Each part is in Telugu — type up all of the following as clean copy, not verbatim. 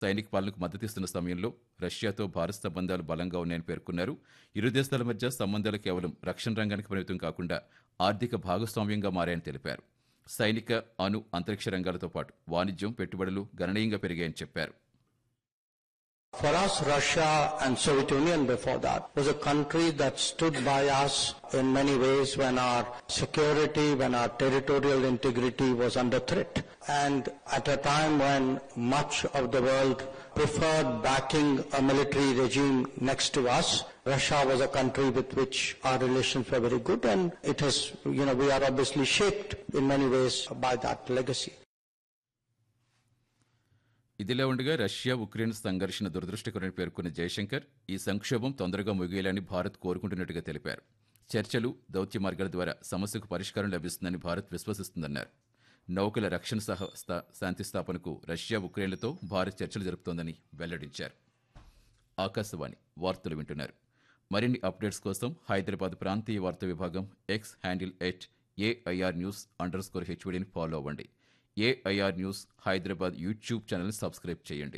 సైనిక పాలనకు మద్దతిస్తున్న సమయంలో రష్యాతో భారత్ సంబంధాలు బలంగా ఉన్నాయని పేర్కొన్నారు. ఇరు దేశాల మధ్య సంబంధాలు కేవలం రక్షణ రంగానికి పరిమితం కాకుండా ఆర్థిక భాగస్వామ్యంగా మారాయని తెలిపారు. సైనిక, అంతరిక్ష రంగాలతో పాటు వాణిజ్యం, పెట్టుబడులు గణనీయంగా పెరిగాయని చెప్పారు. For us, Russia and Soviet Union before that was a country that stood by us in many ways when our security, when our territorial integrity was under threat. And at a time when much of the world preferred backing a military regime next to us, Russia was a country with which our relations were very good, and it has, we are obviously shaped in many ways by that legacy. ఇదిలా ఉండగా రష్యా ఉక్రెయిన్ సంఘర్షణ దురదృష్టకరమని పేర్కొన్న జయశంకర్ ఈ సంక్షోభం తొందరగా ముగియాలని భారత్ కోరుకుంటున్నట్టుగా తెలిపారు. చర్చలు, దౌత్య మార్గాల ద్వారా సమస్యకు పరిష్కారం లభిస్తుందని భారత్ విశ్వసిస్తుందన్నారు. నౌకల రక్షణ శాంతి స్థాపనకు రష్యా, ఉక్రెయిన్లతో భారత్ చర్చలు జరుపుతోందని వెల్లడించారు. ఆకాశవాణి వార్తలు వింటున్నారు. మరిన్ని అప్డేట్స్ కోసం హైదరాబాద్ ప్రాంతీయ వార్తా విభాగం ఎక్స్ హ్యాండిల్ @AIRnews_HVDని ఫాలో అవ్వండి. AIR న్యూస్ హైదరాబాద్ యూట్యూబ్ ఛానల్ని సబ్స్క్రైబ్ చేయండి.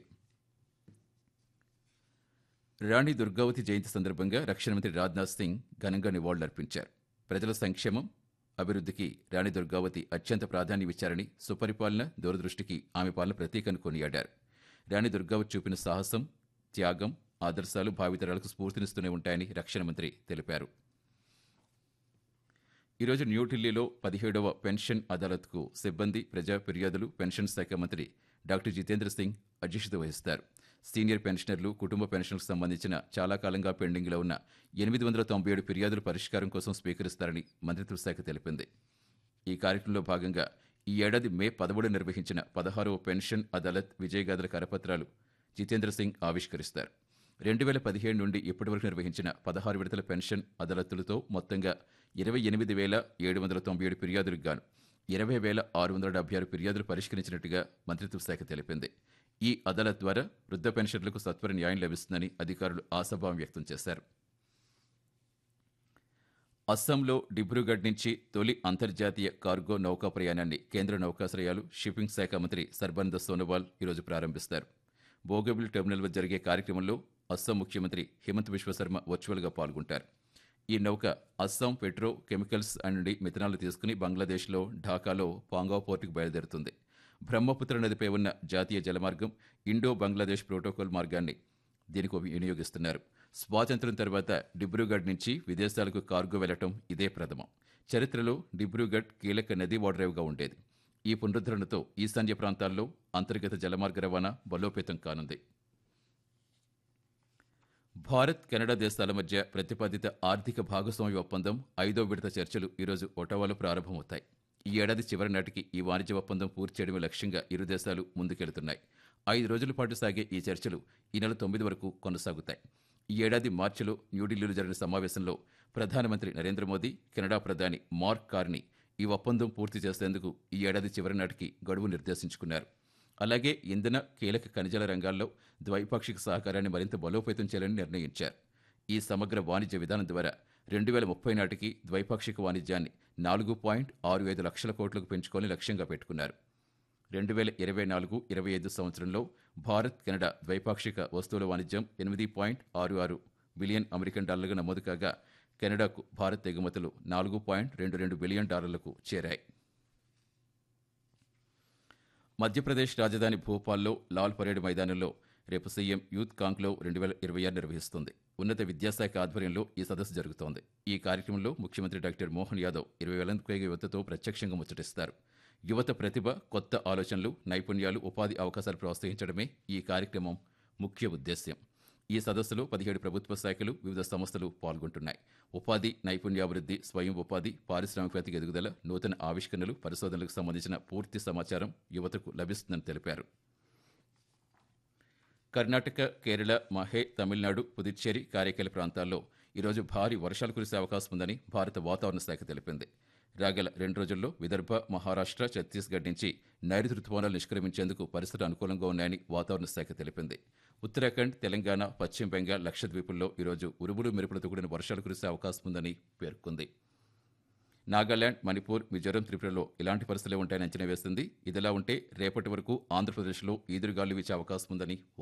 రాణి దుర్గావతి జయంతి సందర్భంగా రక్షణ మంత్రి రాజ్నాథ్ సింగ్ ఘనంగా నివాళులర్పించారు. ప్రజల సంక్షేమం, అభివృద్ధికి రాణి దుర్గావతి అత్యంత ప్రాధాన్యమిచ్చారని, సుపరిపాలన, దూరదృష్టికి ఆమె పాలన ప్రతీకను కొనియాడారు. రాణి దుర్గావతి చూపిన సాహసం, త్యాగం, ఆదర్శాలు భావితరాలకు స్ఫూర్తినిస్తూనే ఉంటాయని రక్షణ మంత్రి తెలిపారు. ఈరోజు న్యూఢిల్లీలో 17వ పెన్షన్ అదాలత్కు సిబ్బంది, ప్రజా ఫిర్యాదులు, పెన్షన్ శాఖ మంత్రి డాక్టర్ జితేంద్ర సింగ్ అధ్యక్షత వహిస్తారు. సీనియర్ పెన్షనర్లు, కుటుంబ పెన్షన్లకు సంబంధించిన చాలా కాలంగా పెండింగ్లో ఉన్న 897 ఫిర్యాదుల పరిష్కారం కోసం స్వీకరిస్తారని మంత్రిత్వ శాఖ తెలిపింది. ఈ కార్యక్రమంలో భాగంగా ఈ ఏడాది మే 13 నిర్వహించిన 16వ పెన్షన్ అదాలత్ విజయగాథల కరపత్రాలు జితేంద్ర సింగ్ ఆవిష్కరిస్తారు. 2017 నుండి ఇప్పటివరకు నిర్వహించిన 16 విడతల పెన్షన్ అదాలత్లతో మొత్తంగా 28,797 ఫిర్యాదులకు గాను 20,676 ఫిర్యాదులు పరిష్కరించినట్టుగా మంత్రిత్వ శాఖ తెలిపింది. ఈ అదాలత్ ద్వారా వృద్ధ పెన్షన్లకు సత్వర న్యాయం లభిస్తుందని అధికారులు ఆశాభావం వ్యక్తం చేశారు. అస్సాంలో డిబ్రూగఢ్ నుంచి తొలి అంతర్జాతీయ కార్గో నౌకా ప్రయాణాన్ని కేంద్ర నౌకాశ్రయాలు, షిప్పింగ్ శాఖ మంత్రి సర్బానంద సోనోవాల్ ఈరోజు ప్రారంభిస్తారు. బోగబిల్ టెర్మినల్ వద్ద జరిగే కార్యక్రమంలో అస్సాం ముఖ్యమంత్రి హిమంత బిశ్వశర్మ వర్చువల్గా పాల్గొంటారు. ఈ నౌక అస్సాం పెట్రో కెమికల్స్ నుండి మిథనాలు తీసుకుని బంగ్లాదేశ్లో ఢాకాలో పాంగావ్ పోర్టుకు బయలుదేరుతుంది. బ్రహ్మపుత్ర నదిపై ఉన్న జాతీయ జలమార్గం, ఇండో బంగ్లాదేశ్ ప్రోటోకాల్ మార్గాన్ని దీనికి వినియోగిస్తున్నారు. స్వాతంత్ర్యం తర్వాత డిబ్రూగఢ్ నుంచి విదేశాలకు కార్గో వెళ్లటం ఇదే ప్రథమం. చరిత్రలో డిబ్రూగఢ్ కీలక నదీ ఓడరేవుగా ఉండేది. ఈ పునరుద్ధరణతో ఈశాన్య ప్రాంతాల్లో అంతర్గత జలమార్గ రవాణా బలోపేతం కానుంది. భారత్, కెనడా దేశాల మధ్య ప్రతిపాదిత ఆర్థిక భాగస్వామ్య ఒప్పందం 5వ విడత చర్చలు ఈరోజు ఒటావాలో ప్రారంభమవుతాయి. ఈ ఏడాది చివరి నాటికి ఈ వాణిజ్య ఒప్పందం పూర్తి చేయడమే లక్ష్యంగా ఇరు దేశాలు ముందుకెళ్తున్నాయి. 5 రోజుల పాటు సాగే ఈ చర్చలు ఈ నెల 9 వరకు కొనసాగుతాయి. ఈ ఏడాది మార్చిలో న్యూఢిల్లీలో జరిగిన సమావేశంలో ప్రధానమంత్రి నరేంద్ర మోదీ, కెనడా ప్రధాని మార్క్ కార్నీ ఈ ఒప్పందం పూర్తి చేసేందుకు ఈ ఏడాది చివరి నాటికి గడువు నిర్దేశించుకున్నారు. అలాగే ఇంధన, కీలక ఖనిజాల రంగాల్లో ద్వైపాక్షిక సహకారాన్ని మరింత బలోపేతం చేయాలని నిర్ణయించారు. ఈ సమగ్ర వాణిజ్య విధానం ద్వారా 2030 నాటికి ద్వైపాక్షిక వాణిజ్యాన్ని 4.65 లక్షల కోట్లకు పెంచుకోవాలని లక్ష్యంగా పెట్టుకున్నారు. 2024-25 సంవత్సరంలో భారత్, కెనడా ద్వైపాక్షిక వస్తువుల వాణిజ్యం $8.66 బిలియన్ అమెరికన్ డాలర్లుగా నమోదు కాగా, కెనడాకు భారత్ ఎగుమతులు $4.22 బిలియన్ చేరాయి. మధ్యప్రదేశ్ రాజధాని భోపాల్లో లాల్ పరేడ్ మైదానంలో రేపు సీఎం యూత్ కాంక్లేవ్ 2026 నిర్వహిస్తుంది. ఉన్నత విద్యాశాఖ ఆధ్వర్యంలో ఈ సదస్సు జరుగుతోంది. ఈ కార్యక్రమంలో ముఖ్యమంత్రి డాక్టర్ మోహన్ యాదవ్ 20,000 పైగా యువతతో ప్రత్యక్షంగా ముచ్చటిస్తారు. యువత ప్రతిభ, కొత్త ఆలోచనలు, నైపుణ్యాలు, ఉపాధి అవకాశాలు ప్రోత్సహించడమే ఈ కార్యక్రమం ముఖ్య ఉద్దేశ్యం. ఈ సదస్సులో 17 ప్రభుత్వ శాఖలు, వివిధ సంస్థలు పాల్గొంటున్నాయి. ఉపాధి, నైపుణ్యాభివృద్ధి, స్వయం ఉపాధి, పారిశ్రామికవేత్తల ఎదుగుదల, నూతన ఆవిష్కరణలు, పరిశోధనలకు సంబంధించిన పూర్తి సమాచారం యువతకు లభిస్తుందని తెలిపారు. కర్ణాటక, కేరళ, మహే, తమిళనాడు, పుదుచ్చేరి, కారైకాల ప్రాంతాల్లో ఈరోజు భారీ వర్షాలు కురిసే అవకాశం ఉందని భారత వాతావరణ శాఖ తెలిపింది. రాగల 2 రోజుల్లో విదర్భ, మహారాష్ట్ర, ఛత్తీస్గఢ్ నుంచి నైరుతి రుతుపవనాలు నిష్క్రమించేందుకు పరిస్థితులు అనుకూలంగా ఉన్నాయని వాతావరణ శాఖ తెలిపింది. ఉత్తరాఖండ్, తెలంగాణ, పశ్చిమ బెంగాల్, లక్షద్వీపుల్లో ఈరోజు ఉరుములు, మెరుపులతో కూడిన వర్షాలు కురిసే అవకాశం ఉందని పేర్కొంది. నాగాలాండ్, మణిపూర్, మిజోరం, త్రిపురలో ఇలాంటి పరిస్థితులే ఉంటాయని అంచనా వేసింది. ఇదిలా ఉంటే రేపటి వరకు ఆంధ్రప్రదేశ్లో ఈదురుగాలు వీచే అవకాశం ఉందని